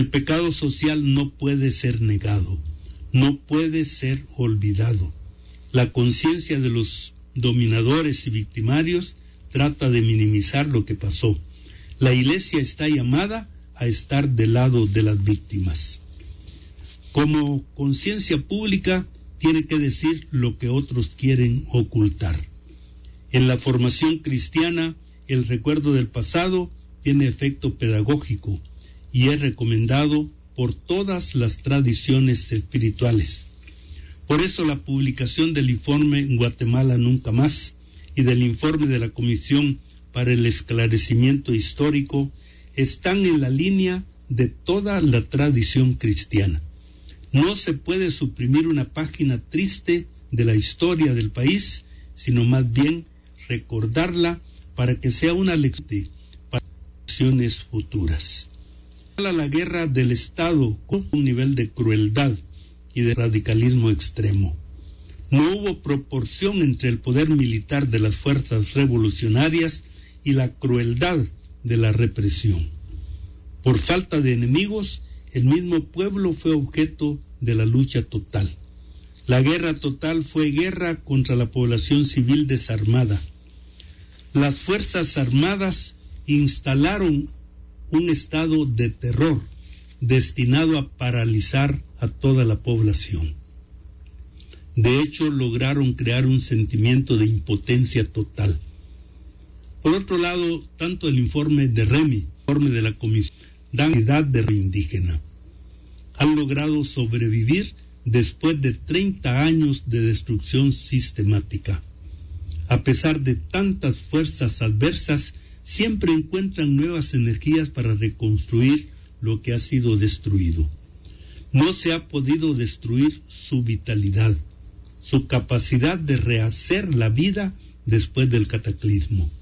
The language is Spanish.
El pecado social no puede ser negado, no puede ser olvidado. La conciencia de los dominadores y victimarios trata de minimizar lo que pasó. La Iglesia está llamada a estar del lado de las víctimas. Como conciencia pública, tiene que decir lo que otros quieren ocultar. En la formación cristiana, el recuerdo del pasado tiene efecto pedagógico y es recomendado por todas las tradiciones espirituales. Por eso la publicación del informe Guatemala Nunca Más y del informe de la Comisión para el Esclarecimiento Histórico están en la línea de toda la tradición cristiana. No se puede suprimir una página triste de la historia del país, sino más bien recordarla para que sea una lección para generaciones futuras. La guerra del Estado con un nivel de crueldad y de radicalismo extremo. No hubo proporción entre el poder militar de las fuerzas revolucionarias y la crueldad de la represión. Por falta de enemigos, el mismo pueblo fue objeto de la lucha total. La guerra total fue guerra contra la población civil desarmada. Las Fuerzas Armadas instalaron un estado de terror destinado a paralizar a toda la población. De hecho, lograron crear un sentimiento de impotencia total. Por otro lado, tanto el informe de REMI, el informe de la Comisión de Unidad de Indígena, han logrado sobrevivir después de 30 años de destrucción sistemática. A pesar de tantas fuerzas adversas, siempre encuentran nuevas energías para reconstruir lo que ha sido destruido. No se ha podido destruir su vitalidad, su capacidad de rehacer la vida después del cataclismo.